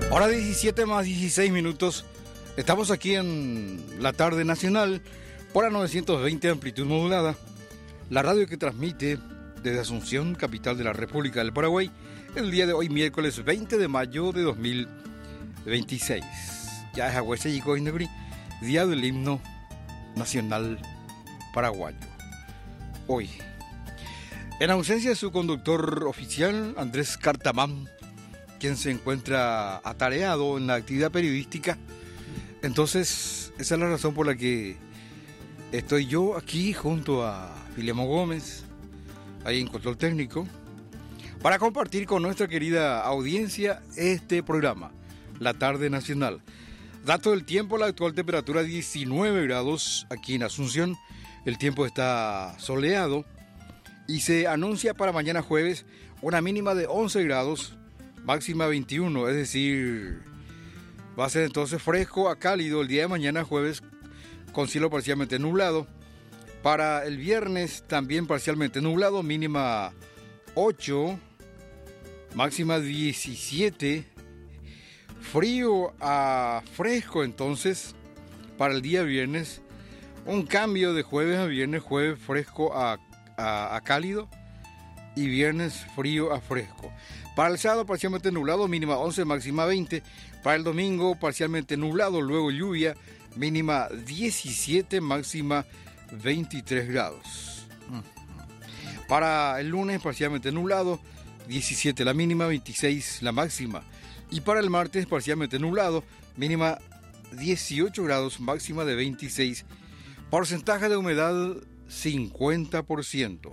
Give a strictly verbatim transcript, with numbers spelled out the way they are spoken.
Hora diecisiete más dieciséis minutos. Estamos aquí en la tarde nacional por la novecientos veinte amplitud modulada. La radio que transmite desde Asunción, capital de la República del Paraguay, el día de hoy, miércoles veinte de mayo de dos mil veintiséis. Ya es Agüese y Coinebri, día del himno nacional paraguayo. Hoy, en ausencia de su conductor oficial, Andrés Cartamán, quien se encuentra atareado en la actividad periodística, entonces esa es la razón por la que estoy yo aquí junto a Filemón Gómez, ahí en control técnico, para compartir con nuestra querida audiencia este programa, La Tarde Nacional. Dato del tiempo: la actual temperatura diecinueve grados aquí en Asunción, el tiempo está soleado y se anuncia para mañana jueves una mínima de once grados, máxima veintiuno, es decir, va a ser entonces fresco a cálido el día de mañana jueves con cielo parcialmente nublado. Para el viernes también parcialmente nublado, mínima ocho, máxima diecisiete, frío a fresco entonces para el día viernes, un cambio de jueves a viernes, jueves fresco a, a, a cálido y viernes frío a fresco. Para el sábado parcialmente nublado, mínima once, máxima veinte. Para el domingo parcialmente nublado, luego lluvia, mínima diecisiete, máxima veintitrés grados. Para el lunes parcialmente nublado, diecisiete la mínima, veintiséis la máxima. Y para el martes parcialmente nublado, mínima dieciocho grados, máxima de veintiséis. Porcentaje de humedad cincuenta por ciento.